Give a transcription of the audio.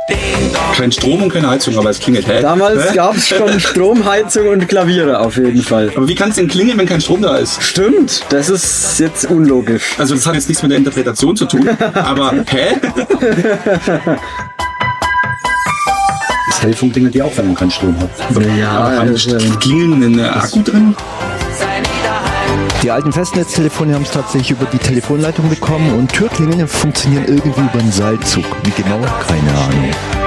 Kein Strom und keine Heizung, aber es klingelt. Hä? Damals gab es schon Stromheizung und Klaviere auf jeden Fall. Aber wie kann es denn klingeln, wenn kein Strom da ist? Stimmt, das ist jetzt unlogisch. Also das hat jetzt nichts mit der Interpretation zu tun, aber hä? Das Telefon klingelt ja auch, wenn man keinen Strom hat. Ja, klingeln in der Akku drin? Die alten Festnetztelefone haben es tatsächlich über die Telefonleitung bekommen und Türklingeln funktionieren irgendwie über einen Seilzug. Wie genau? Keine Ahnung.